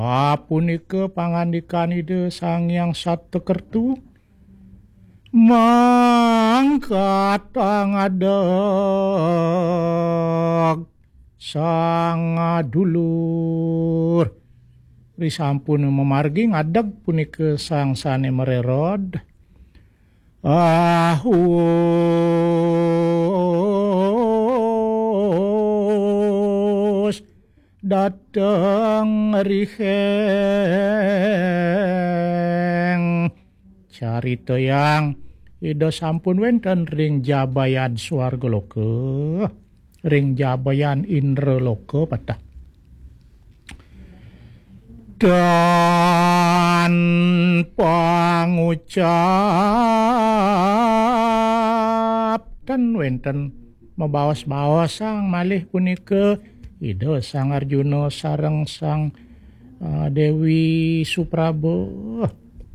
Punika pangandikan ide Sang Hyang Satekertu mangkat ngadeg sang dulur risampun memargi ngadeg punika sang sane mererod ahus dateng riheng carita yang ida sampun wenten ring jabayan swarga loka ring jabayan indra loka patah dan pangucap dan wenten mabaos-baos sang malih punika ida Sang Arjuna sareng Sang Dewi Suprabo